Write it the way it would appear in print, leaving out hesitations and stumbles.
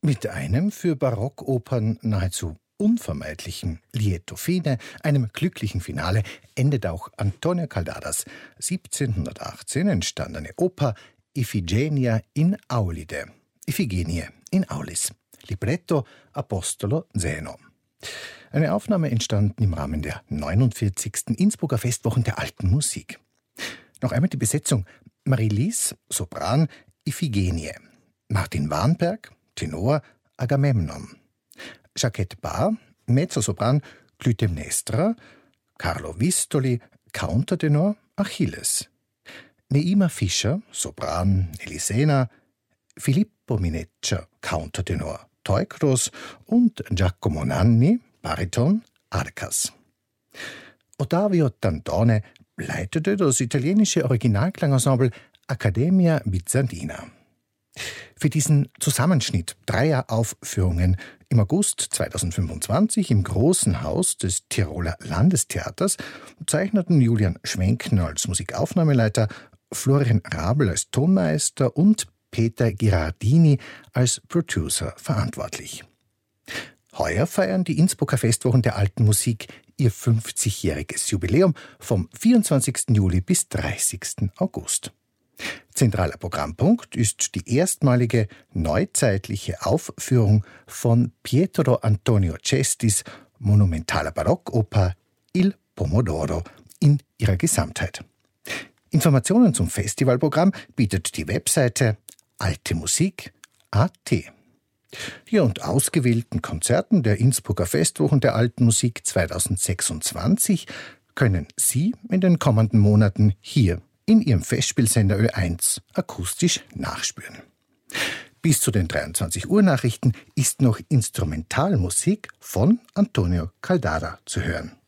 Mit einem für Barockopern nahezu unvermeidlichen Lieto fine, einem glücklichen Finale, endet auch Antonio Caldaras 1718 entstandene Oper Iphigenia in Aulide, Iphigenie in Aulis, Libretto Apostolo Zeno. Eine Aufnahme entstand im Rahmen der 49. Innsbrucker Festwochen der Alten Musik. Noch einmal die Besetzung: Marie-Lise, Sopran, Iphigenie; Martin Warnberg, Tenor, Agamemnon; Jacquette Barr, Mezzosopran, Clytemnestra; Carlo Vistoli, Countertenor, Achilles; Neima Fischer, Sopran, Elisena; Filippo Mineccia, Countertenor, Teucros und Giacomo Nanni, Bariton, Arcas. Ottavio Tantone leitete das italienische Originalklangensemble Accademia Bizantina. Für diesen Zusammenschnitt 3 Aufführungen im August 2025 im Großen Haus des Tiroler Landestheaters zeichneten Julian Schwenkner als Musikaufnahmeleiter, Florian Rabel als Tonmeister und Peter Girardini als Producer verantwortlich. Heuer feiern die Innsbrucker Festwochen der Alten Musik ihr 50-jähriges Jubiläum vom 24. Juli bis 30. August. Zentraler Programmpunkt ist die erstmalige neuzeitliche Aufführung von Pietro Antonio Cestis monumentaler Barockoper Il Pomodoro in ihrer Gesamtheit. Informationen zum Festivalprogramm bietet die Webseite altemusik.at. Hier und ausgewählten Konzerten der Innsbrucker Festwochen der Alten Musik 2026 können Sie in den kommenden Monaten hier in Ihrem Festspielsender Ö1 akustisch nachspüren. Bis zu den 23 Uhr Nachrichten ist noch Instrumentalmusik von Antonio Caldara zu hören.